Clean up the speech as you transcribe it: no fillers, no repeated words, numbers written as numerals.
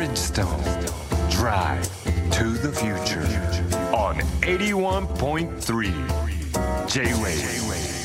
Bridgestone Drive to the Future on 81.3 J-Wave